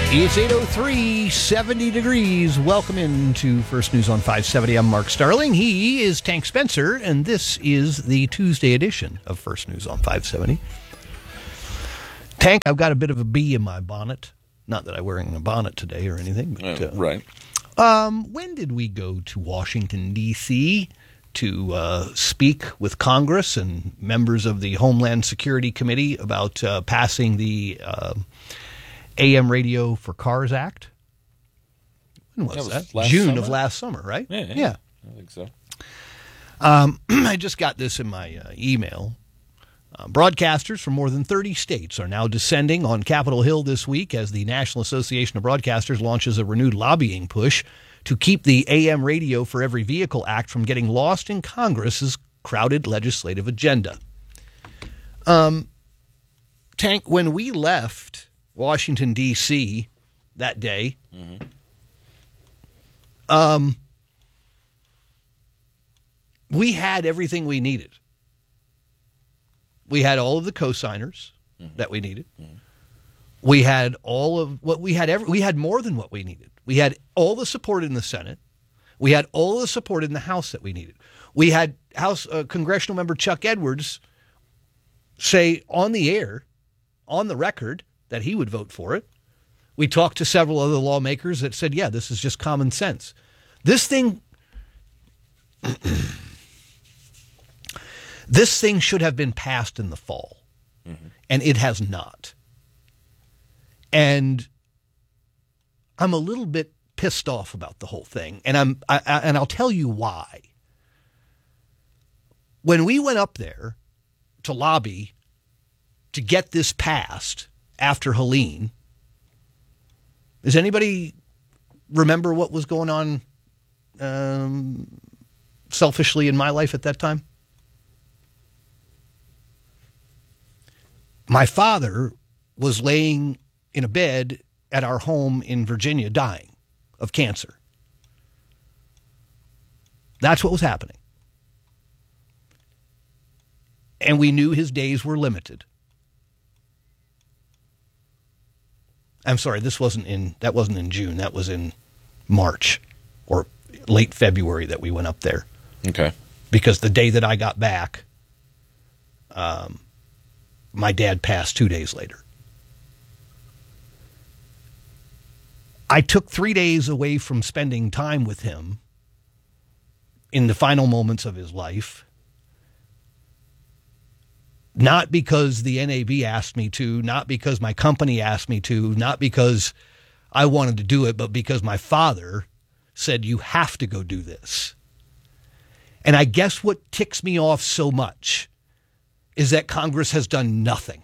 It's 8:03, 70 degrees. Welcome into First News on 570. I'm Mark Starling. He is Tank Spencer, and this is the Tuesday edition of First News on 570. Tank, I've got a bit of a bee in my bonnet. Not that I'm wearing a bonnet today or anything. But, right. When did we go to Washington, D.C. to speak with Congress and members of the Homeland Security Committee about passing the AM Radio for Cars Act? When was that? June summer? Of last summer, right? Yeah. I think so. I just got this in my email. Broadcasters from more than 30 states are now descending on Capitol Hill this week as the National Association of Broadcasters launches a renewed lobbying push to keep the AM Radio for Every Vehicle Act from getting lost in Congress's crowded legislative agenda. Tank, when we left Washington, D.C. that day, we had everything we needed. We had all of the co-signers that we needed. We had all of what we had. We had more than what we needed. We had all the support in the Senate. We had all the support in the House that we needed. We had House Congressional Member Chuck Edwards say on the air, on the record, that he would vote for it. We talked to several other lawmakers that said, yeah, this is just common sense. This thing should have been passed in the fall, and it has not. And I'm a little bit pissed off about the whole thing, and I'll tell you why. When we went up there to lobby to get this passed after Helene, does anybody remember what was going on selfishly in my life at that time? My father was laying in a bed at our home in Virginia dying of cancer. That's what was happening. And we knew his days were limited. I'm sorry, that wasn't in June. That was in March or late February that we went up there. Okay. Because the day that I got back, my dad passed 2 days later. I took 3 days away from spending time with him in the final moments of his life. Not because the NAB asked me to, not because my company asked me to, not because I wanted to do it, but because my father said, you have to go do this. And I guess what ticks me off so much is that Congress has done nothing.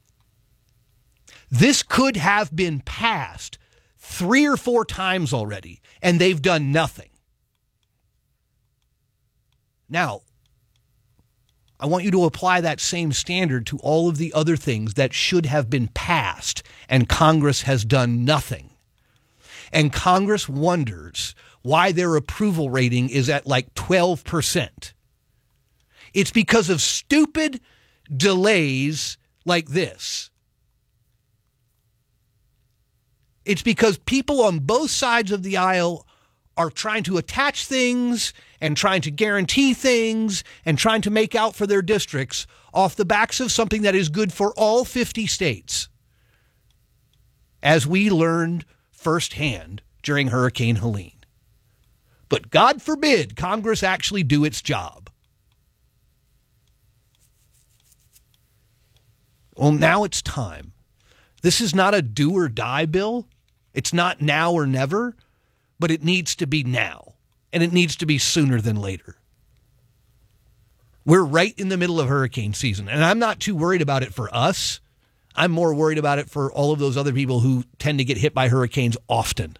This could have been passed 3 or 4 times already, and they've done nothing. Now, I want you to apply that same standard to all of the other things that should have been passed, and Congress has done nothing. And Congress wonders why their approval rating is at like 12%. It's because of stupid delays like this. It's because people on both sides of the aisle are trying to attach things and trying to guarantee things and trying to make out for their districts off the backs of something that is good for all 50 states, as we learned firsthand during Hurricane Helene. But God forbid Congress actually do its job. Well, now it's time. This is not a do or die bill. It's not now or never, but it needs to be now, and it needs to be sooner than later. We're right in the middle of hurricane season, and I'm not too worried about it for us. I'm more worried about it for all of those other people who tend to get hit by hurricanes often.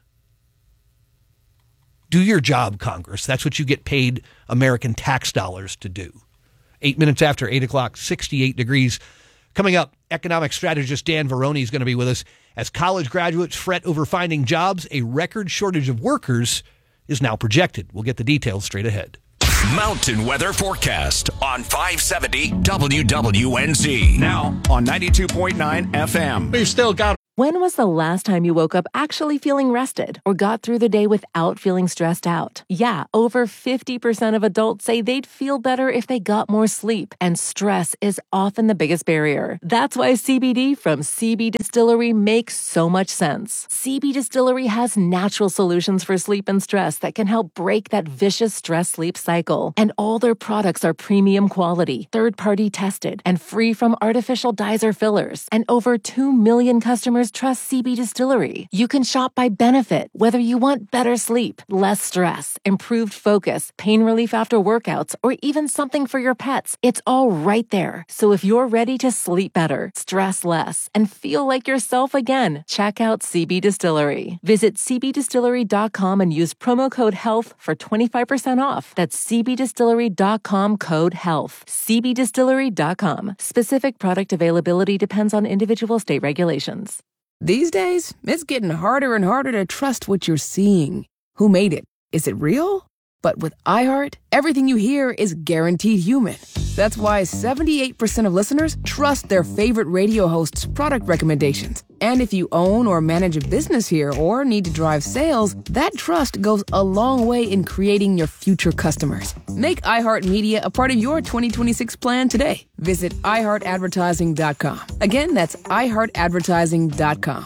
Do your job, Congress. That's what you get paid American tax dollars to do. 8 minutes after 8 o'clock, 68 degrees. Coming up, economic strategist Dan Veroni is going to be with us. As college graduates fret over finding jobs, a record shortage of workers is now projected. We'll get the details straight ahead. Mountain Weather Forecast on 570 WWNZ. Now on 92.9 FM. We've still got When was the last time you woke up actually feeling rested or got through the day without feeling stressed out? Yeah, over 50% of adults say they'd feel better if they got more sleep, and stress is often the biggest barrier. That's why CBD from CB Distillery makes so much sense. CB Distillery has natural solutions for sleep and stress that can help break that vicious stress-sleep cycle. And all their products are premium quality, third-party tested, and free from artificial dyes or fillers. And over 2 million customers trust CB Distillery. You can shop by benefit, whether you want better sleep, less stress, improved focus, pain relief after workouts, or even something for your pets. It's all right there. So if you're ready to sleep better, stress less, and feel like yourself again, check out CB Distillery. Visit cbdistillery.com and use promo code HEALTH for 25% off. That's cbdistillery.com, code HEALTH. cbdistillery.com. Specific product availability depends on individual state regulations. These days, it's getting harder and harder to trust what you're seeing. Who made it? Is it real? But with iHeart, everything you hear is guaranteed human. That's why 78% of listeners trust their favorite radio host's product recommendations. And if you own or manage a business here or need to drive sales, that trust goes a long way in creating your future customers. Make iHeartMedia a part of your 2026 plan today. Visit iHeartAdvertising.com. Again, that's iHeartAdvertising.com.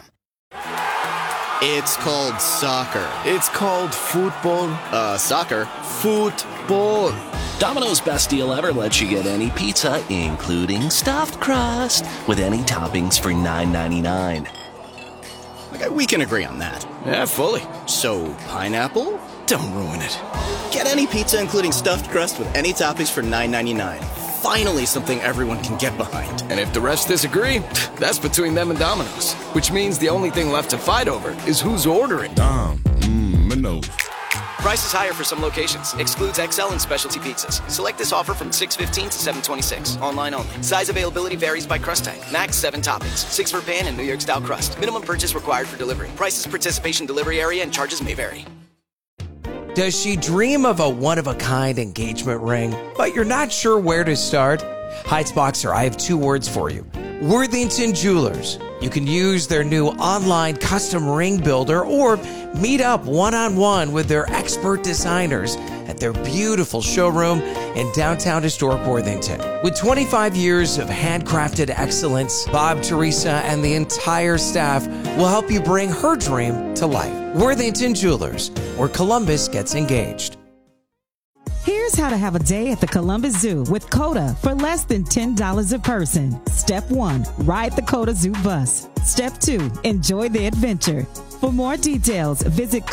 It's called soccer. It's called football. Soccer. Football. Domino's Best Deal Ever lets you get any pizza, including stuffed crust, with any toppings for $9.99. Okay, we can agree on that. Yeah, fully. So, pineapple? Don't ruin it. Get any pizza, including stuffed crust, with any toppings for $9.99. Finally, something everyone can get behind. And if the rest disagree, that's between them and Domino's. Which means the only thing left to fight over is who's ordering. Domino's. Price is higher for some locations. Excludes XL and specialty pizzas. Select this offer from 6/15 to 7/26. Online only. Size availability varies by crust type. Max 7 toppings. 6 for pan and New York style crust. Minimum purchase required for delivery. Prices, participation, delivery area, and charges may vary. Does she dream of a one-of-a-kind engagement ring, but you're not sure where to start? Heights Boxer, I have 2 words for you. Worthington Jewelers. You can use their new online custom ring builder or meet up one-on-one with their expert designers at their beautiful showroom in downtown historic Worthington. With 25 years of handcrafted excellence, Bob, Teresa, and the entire staff will help you bring her dream to life. Worthington Jewelers, where Columbus gets engaged. Here's how to have a day at the Columbus Zoo with COTA for less than $10 a person. Step 1, ride the COTA Zoo bus. Step 2, enjoy the adventure. For more details, visit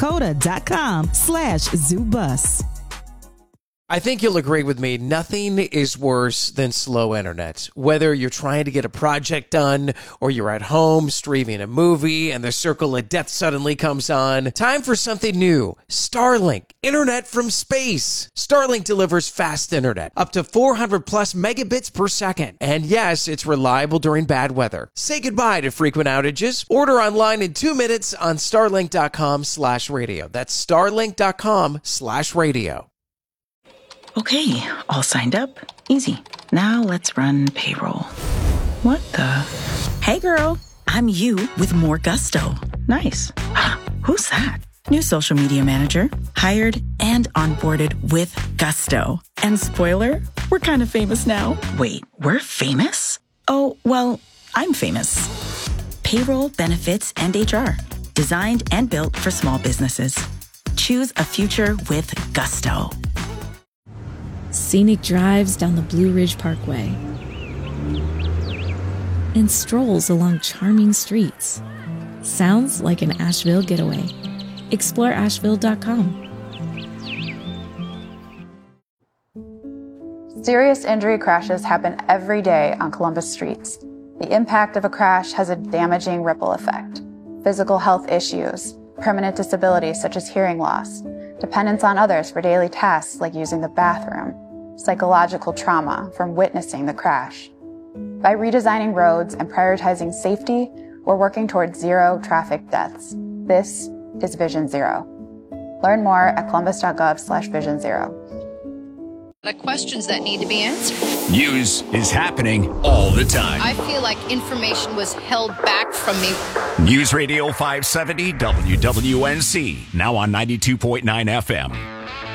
COTA.com/ZooBus. I think you'll agree with me, nothing is worse than slow internet. Whether you're trying to get a project done or you're at home streaming a movie and the circle of death suddenly comes on, time for something new. Starlink, internet from space. Starlink delivers fast internet, up to 400 plus megabits per second. And yes, it's reliable during bad weather. Say goodbye to frequent outages. Order online in 2 minutes on starlink.com/radio. That's starlink.com/radio. Okay, all signed up. Easy. Now let's run payroll. What the? Hey girl, I'm you with more gusto. Nice. Who's that? New social media manager. Hired and onboarded with gusto. And spoiler, we're kind of famous now. Wait, we're famous? Oh, well, I'm famous. Payroll, benefits, and HR. Designed and built for small businesses. Choose a future with gusto. Scenic drives down the Blue Ridge Parkway and strolls along charming streets. Sounds like an Asheville getaway. Explore Asheville.com. Serious injury crashes happen every day on Columbus streets. The impact of a crash has a damaging ripple effect. Physical health issues, permanent disabilities such as hearing loss, dependence on others for daily tasks like using the bathroom, psychological trauma from witnessing the crash. By redesigning roads and prioritizing safety, we're working towards 0 traffic deaths. This is Vision Zero. Learn more at columbus.gov/Vision Zero. The questions that need to be answered. News is happening all the time. I feel like information was held back from me. News Radio 570 WWNC, now on 92.9 FM.